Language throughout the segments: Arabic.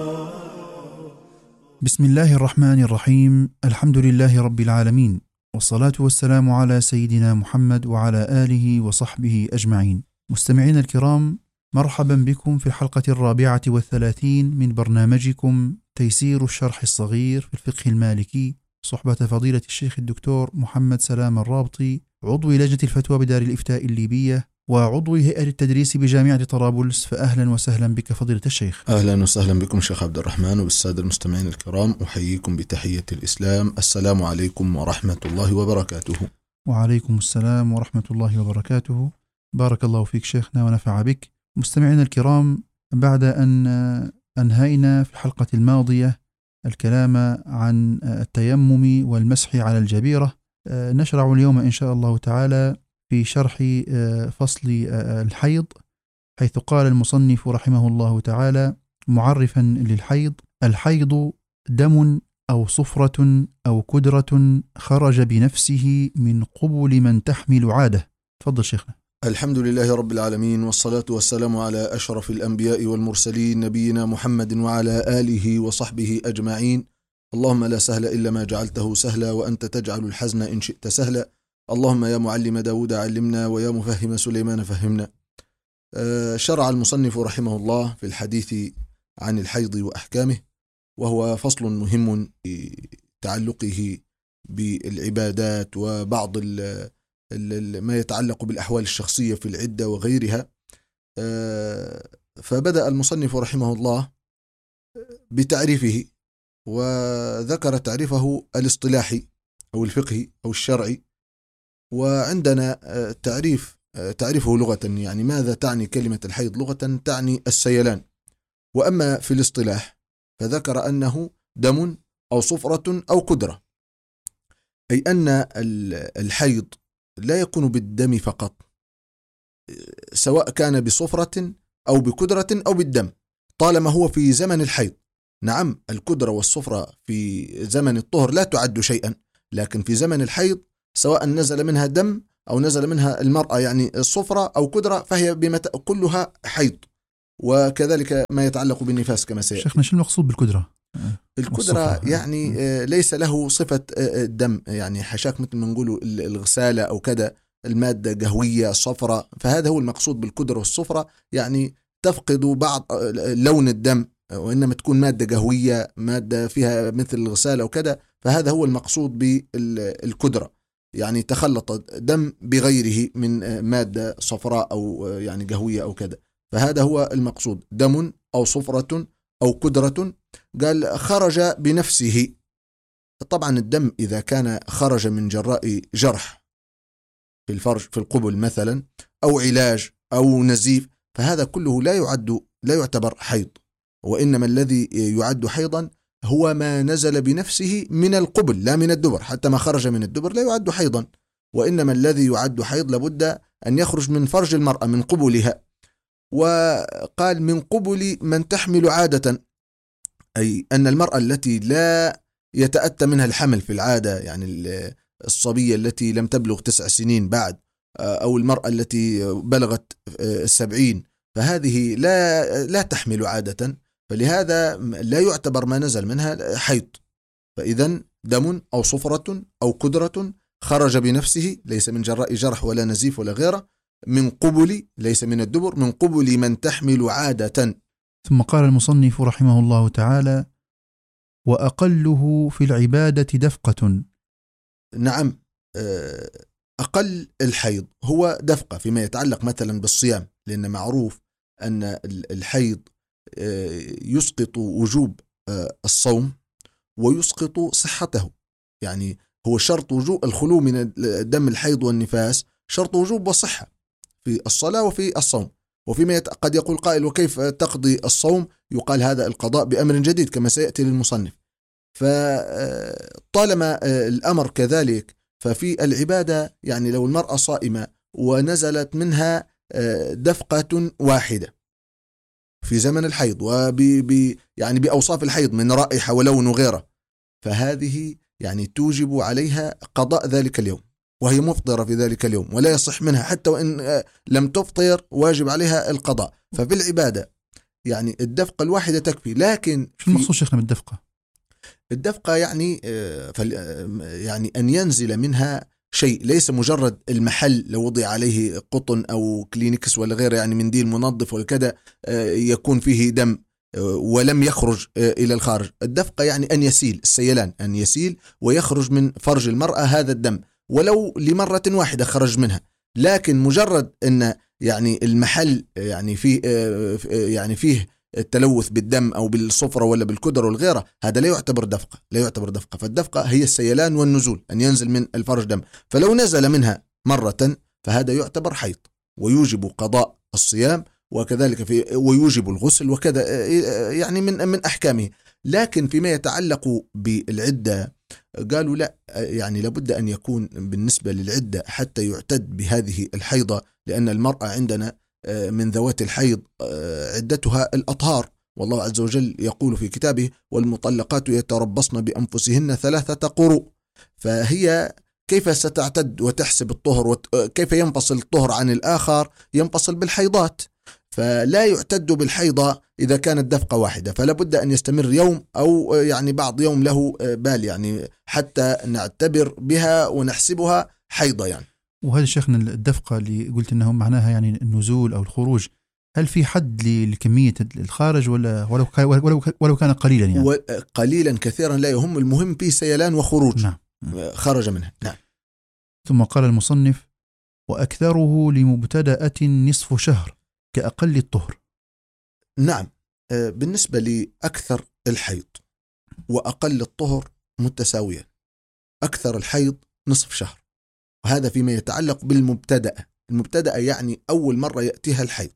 بسم الله الرحمن الرحيم. الحمد لله رب العالمين، والصلاة والسلام على سيدنا محمد وعلى آله وصحبه أجمعين. مستمعين الكرام، مرحبا بكم في الحلقة 34 من برنامجكم تيسير الشرح الصغير في الفقه المالكي، صحبة فضيلة الشيخ الدكتور محمد سلام الرابطي، عضو لجنة الفتوى بدار الإفتاء الليبية وعضو هيئة التدريس بجامعة طرابلس. فأهلا وسهلا بك فضيلة الشيخ. أهلا وسهلا بكم شيخ عبد الرحمن وبالسادة المستمعين الكرام، أحييكم بتحية الإسلام. السلام عليكم ورحمة الله وبركاته. وعليكم السلام ورحمة الله وبركاته. بارك الله فيك شيخنا ونفع بك. مستمعينا الكرام، بعد أن أنهينا في الحلقة الماضية الكلام عن التيمم والمسح على الجبيرة، نشرع اليوم إن شاء الله تعالى في شرح فصل الحيض، حيث قال المصنف رحمه الله تعالى معرفا للحيض: الحيض دم أو صفرة أو كدرة خرج بنفسه من قبل من تحمل عادة. تفضل شيخنا. الحمد لله رب العالمين، والصلاة والسلام على أشرف الأنبياء والمرسلين، نبينا محمد وعلى آله وصحبه أجمعين. اللهم لا سهل إلا ما جعلته سهلا، وأنت تجعل الحزن إن شئت سهلا. اللهم يا معلم داود علمنا، ويا مفهم سليمان فهمنا. شرع المصنف رحمه الله في الحديث عن الحيض وأحكامه، وهو فصل مهم في تعلقه بالعبادات وبعض ما يتعلق بالأحوال الشخصية في العدة وغيرها. فبدأ المصنف رحمه الله بتعريفه، وذكر تعريفه الاصطلاحي أو الفقهي أو الشرعي. وعندنا تعريفه لغة، يعني ماذا تعني كلمة الحيض لغة؟ تعني السيلان. وأما في الاصطلاح فذكر أنه دم أو صفرة أو كدرة، أي أن الحيض لا يكون بالدم فقط، سواء كان بصفرة أو بكدرة أو بالدم، طالما هو في زمن الحيض. نعم، الكدرة والصفرة في زمن الطهر لا تعد شيئا، لكن في زمن الحيض سواء نزل منها دم أو نزل منها المرأة يعني الصفرة أو كدرة، فهي كلها حيض. وكذلك ما يتعلق بالنفاس كما سيأتي. شيخنا، شو المقصود بالكدرة؟ الكدرة يعني ليس له صفة الدم، يعني حشاك مثل ما نقولوا الغسالة أو كذا، المادة قهوية صفرة، فهذا هو المقصود بالكدرة والصفرة، يعني تفقد بعض لون الدم، وإنما تكون مادة قهوية، مادة فيها مثل الغسالة وكذا، فهذا هو المقصود بالكدرة، يعني تخلط دم بغيره من مادة صفراء أو يعني قهوية أو كذا، فهذا هو المقصود، دم أو صفرة أو كدرة. قال خرج بنفسه. طبعا الدم إذا كان خرج من جراء جرح في الفرج في القبل مثلا، أو علاج أو نزيف، فهذا كله لا يعتبر حيض، وإنما الذي يعد حيضا هو ما نزل بنفسه من القبل لا من الدبر. حتى ما خرج من الدبر لا يعد حيضا، وإنما الذي يعد حيض لابد أن يخرج من فرج المرأة من قبلها. وقال من قبل من تحمل عادة، أي أن المرأة التي لا يتأتى منها الحمل في العادة، يعني الصبية التي لم تبلغ 9 سنين بعد، أو المرأة التي بلغت 70، فهذه لا تحمل عادة، فلهذا لا يعتبر ما نزل منها حيض. فإذن دم أو صفرة أو كدرة خرج بنفسه، ليس من جراء جرح ولا نزيف ولا غيره، من قبل، ليس من الدبر، من قبل من تحمل عادة. ثم قال المصنف رحمه الله تعالى: وأقله في العبادة دفقة. نعم، أقل الحيض هو دفقة فيما يتعلق مثلا بالصيام، لأن معروف أن الحيض يسقط وجوب الصوم ويسقط صحته، يعني هو شرط وجوب الخلو من دم الحيض والنفاس، شرط وجوب وصحة في الصلاة وفي الصوم. وفيما قد يقول قائل: وكيف تقضي الصوم؟ يقال هذا القضاء بأمر جديد كما سيأتي للمصنف. فطالما الأمر كذلك، ففي العبادة يعني لو المرأة صائمة ونزلت منها دفقة واحدة في زمن الحيض يعني بأوصاف الحيض من رائحة ولون وغيره، فهذه يعني توجب عليها قضاء ذلك اليوم، وهي مفطرة في ذلك اليوم، ولا يصح منها حتى وإن لم تفطر واجب عليها القضاء. ففي العبادة يعني الدفقة الواحدة تكفي. لكن شو المقصود شيخنا بالدفقة؟ الدفقة يعني يعني أن ينزل منها شيء، ليس مجرد المحل لو وضع عليه قطن أو كلينكس ولا غيره، يعني منديل منظف ولا كذا يكون فيه دم ولم يخرج إلى الخارج. الدفقة يعني أن يسيل، السيلان أن يسيل ويخرج من فرج المرأة هذا الدم ولو لمرة واحدة خرج منها. لكن مجرد أن يعني المحل يعني فيه التلوث بالدم أو بالصفرة ولا بالكدر والغيرة، هذا لا يعتبر دفقة، لا يعتبر دفقة. فالدفقة هي السيلان والنزول، أن ينزل من الفرج دم، فلو نزل منها مرة فهذا يعتبر حيض ويوجب قضاء الصيام، وكذلك ويوجب الغسل وكذا، يعني من أحكامه. لكن فيما يتعلق بالعدة قالوا لا، يعني لابد أن يكون بالنسبة للعدة حتى يعتد بهذه الحيضة، لأن المرأة عندنا من ذوات الحيض عدتها الأطهار، والله عز وجل يقول في كتابه: والمطلقات يتربصن بأنفسهن 3 قروء. فهي كيف ستعتد وتحسب الطهر؟ كيف ينفصل الطهر عن الآخر؟ ينفصل بالحيضات، فلا يعتد بالحيضة إذا كانت دفقة واحدة، فلا بد أن يستمر يوم أو يعني بعض يوم له بال، يعني حتى نعتبر بها ونحسبها حيضة يعني. وهذا شيخنا الدفقة اللي قلت أنه معناها يعني النزول أو الخروج، هل في حد لكمية الخارج ولو كان قليلا يعني؟ قليلا كثيرا لا يهم، المهم فيه سيلان وخروج. نعم. خرج منها. نعم. ثم قال المصنف: وأكثره لمبتدأة نصف شهر كأقل الطهر. نعم. بالنسبة لأكثر الحيض وأقل الطهر متساوية. أكثر الحيض نصف شهر، وهذا فيما يتعلق بالمبتدأة. المبتدأة يعني أول مرة يأتيها الحيض،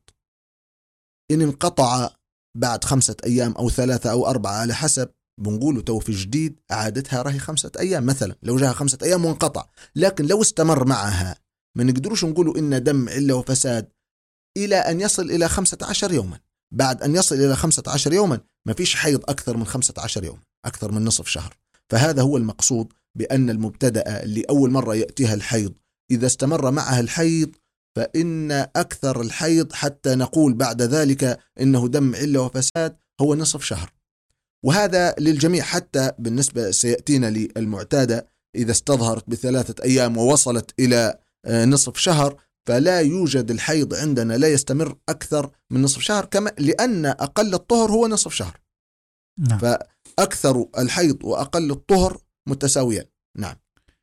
إن انقطع بعد 5 أيام أو 3 أو 4 على حسب، بنقوله تو في جديد عادتها راهي 5 أيام مثلا، لو جاها 5 أيام وانقطع. لكن لو استمر معها ما نقدروش نقوله إن دم علة وفساد إلى أن يصل إلى 15 يوما. بعد أن يصل إلى 15 يوما ما فيش حيض أكثر من 15 يوم، أكثر من نصف شهر. فهذا هو المقصود بأن المبتدأة اللي أول مرة يأتيها الحيض إذا استمر معها الحيض فإن أكثر الحيض حتى نقول بعد ذلك إنه دم علة وفساد هو نصف شهر. وهذا للجميع، حتى بالنسبة سيأتينا للمعتادة إذا استظهرت ب3 أيام ووصلت إلى نصف شهر فلا يوجد الحيض عندنا، لا يستمر أكثر من نصف شهر، كما لأن أقل الطهر هو نصف شهر. نعم. فأكثر الحيض وأقل الطهر متساويان. نعم.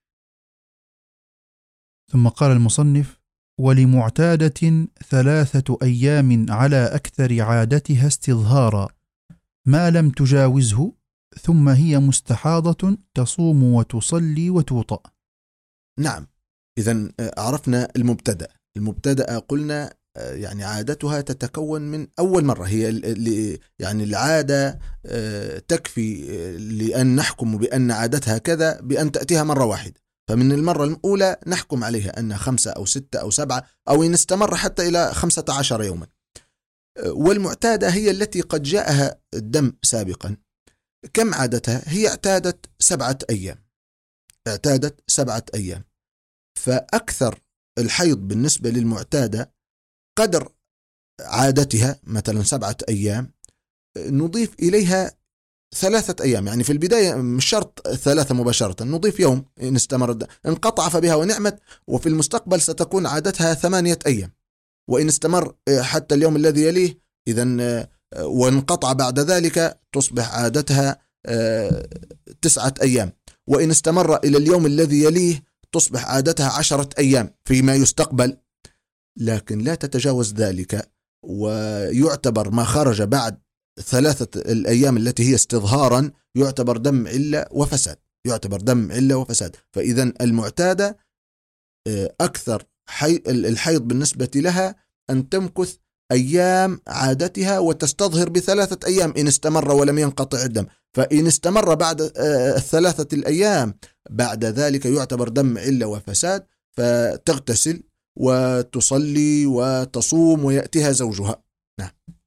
ثم قال المصنف: ولمعتادة 3 أيام على أكثر عادتها استظهارا ما لم تجاوزه، ثم هي مستحاضة تصوم وتصلي وتوطأ. نعم. إذن عرفنا المبتدأ قلنا يعني عادتها تتكون من أول مرة، هي يعني العادة تكفي لأن نحكم بأن عادتها كذا بأن تأتيها مرة واحدة، فمن المرة الأولى نحكم عليها أن 5 أو 6 أو 7 أو إن استمر حتى إلى 15 يوما. والمعتادة هي التي قد جاءها الدم سابقا. كم عادتها؟ هي اعتادت 7 أيام، اعتادت 7 أيام. فأكثر الحيض بالنسبة للمعتادة قدر عادتها مثلا 7 أيام، نضيف إليها 3 أيام، يعني في البداية مش شرط 3 مباشرة، نضيف يوم إن استمر، انقطع فبها ونعمت، وفي المستقبل ستكون عادتها 8 أيام، وإن استمر حتى اليوم الذي يليه إذن وانقطع بعد ذلك تصبح عادتها 9 أيام، وإن استمر إلى اليوم الذي يليه تصبح عادتها 10 أيام فيما يستقبل، لكن لا تتجاوز ذلك. ويعتبر ما خرج بعد 3 الأيام التي هي استظهارا يعتبر دم علة وفساد، يعتبر دم علة وفساد. فإذا المعتادة أكثر الحيض بالنسبة لها أن تمكث أيام عادتها وتستظهر ب3 أيام إن استمر ولم ينقطع الدم. فإن استمر بعد 3 الأيام بعد ذلك يعتبر دم علة وفساد، فتغتسل وتصلي وتصوم ويأتيها زوجها. نعم.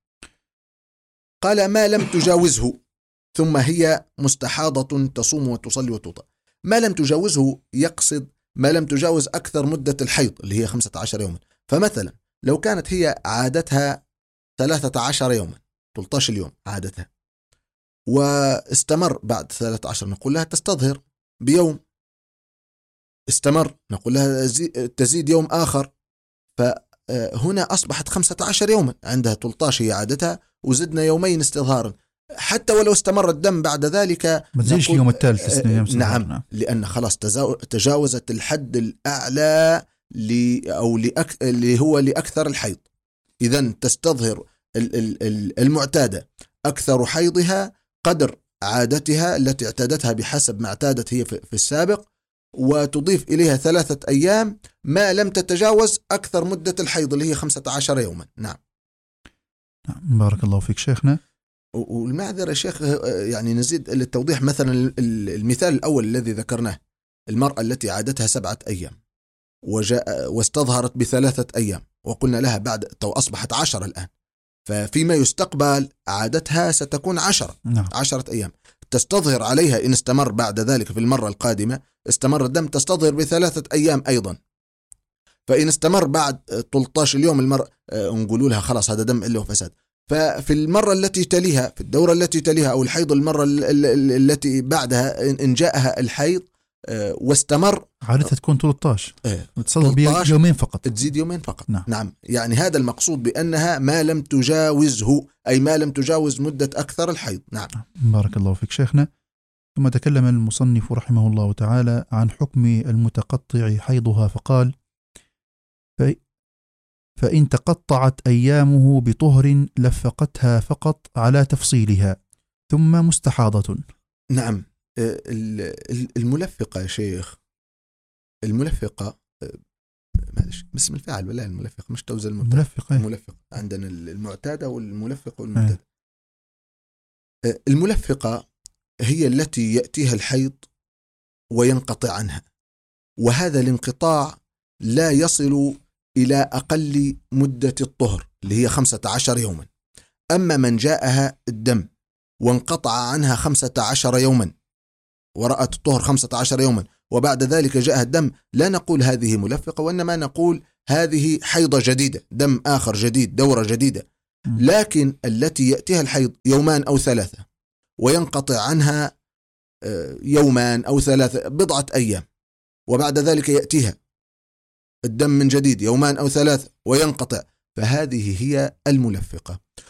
قال: ما لم تجاوزه، ثم هي مستحاضة تصوم وتصلي وتوطأ. ما لم تجاوزه يقصد ما لم تجاوز أكثر مدة الحيض اللي هي 15 يوما. فمثلا لو كانت هي عادتها 13 يوما 13 اليوم عادتها، واستمر بعد 13 نقول لها تستظهر بيوم، استمر نقول لها تزيد يوم آخر، فهنا أصبحت 15 يوما، عندها 13 هي عادتها وزدنا يومين استظهارا. حتى ولو استمر الدم بعد ذلك ما تزيدش اليوم الثالث. نعم، لأن خلاص تجاوزت الحد الأعلى اللي هو لأكثر الحيض. إذن تستظهر المعتادة أكثر حيضها قدر عادتها التي اعتادتها بحسب ما اعتادت هي في السابق، وتضيف إليها 3 أيام ما لم تتجاوز أكثر مدة الحيض اللي هي 15 يوما. نعم. بارك الله فيك شيخنا. والمعذرة شيخ يعني نزيد للتوضيح، مثلا المثال الأول الذي ذكرناه، المرأة التي عادتها 7 أيام واستظهرت ب3 أيام، وقلنا لها بعد أصبحت 10 الآن، ففيما يستقبل عادتها ستكون 10. نعم. 10 أيام تستظهر عليها إن استمر بعد ذلك في المرة القادمة، استمر الدم تستظهر ب3 أيام أيضا. فإن استمر بعد 13 اليوم المرأة نقول لها خلاص هذا دم إلا وفساد. ففي المرة التي تليها، في الدورة التي تليها أو الحيض المرة التي بعدها، إن جاءها الحيض واستمر، عادتها تكون 13 تصل يومين فقط، تزيد يومين فقط. نعم. نعم، يعني هذا المقصود بأنها ما لم تجاوزه، أي ما لم تجاوز مدة أكثر الحيض. نعم. بارك الله فيك شيخنا. ثم تكلم المصنف رحمه الله تعالى عن حكم المتقطع حيضها فقال: فإن تقطعت أيامه بطهر لفقتها فقط على تفصيلها، ثم مستحاضة. نعم. الملفقة يا شيخ، الملفقة معلش باسم الفاعل ولا الملفقة، مش توزن الملفقة. الملفقة عندنا المعتادة والملفقة والمعتادة. الملفقة هي التي يأتيها الحيض وينقطع عنها، وهذا الانقطاع لا يصل إلى أقل مدة الطهر اللي هي 15 يوما. أما من جاءها الدم وانقطع عنها 15 يوما ورأت الطهر 15 يوما وبعد ذلك جاءها الدم، لا نقول هذه ملفقة، وإنما نقول هذه حيضة جديدة، دم آخر جديد، دورة جديدة. لكن التي يأتيها الحيض 2 أو 3 وينقطع عنها 2 أو 3 بضعة أيام، وبعد ذلك يأتيها الدم من جديد 2 أو 3 وينقطع، فهذه هي الملفقة.